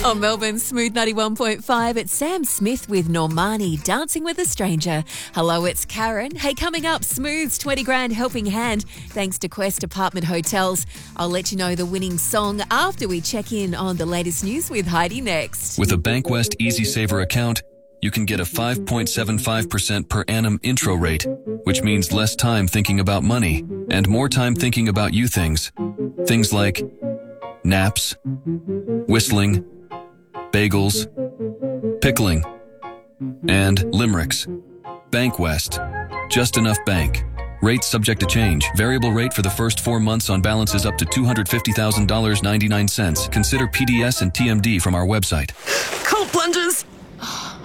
On Melbourne's Smooth 91.5, it's Sam Smith with Normani, Dancing with a Stranger. Hello, it's Karen. Hey, coming up, Smooth's 20 grand helping hand, thanks to Quest Apartment Hotels. I'll let you know the winning song after we check in on the latest news with Heidi next. With a Bankwest Easy Saver account, you can get a 5.75% per annum intro rate, which means less time thinking about money and more time thinking about you things. Things like naps, whistling, bagels, pickling, and limericks. Bankwest. Just enough bank. Rate subject to change. Variable rate for the first 4 months on balances up to $250,000.99. Consider PDS and TMD from our website. Cold plungers,